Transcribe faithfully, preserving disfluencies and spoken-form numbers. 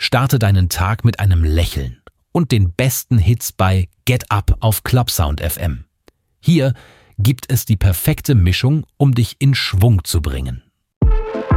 Starte deinen Tag mit einem Lächeln und den besten Hits bei Get Up auf Clubsound F M. Hier gibt es die perfekte Mischung, um dich in Schwung zu bringen.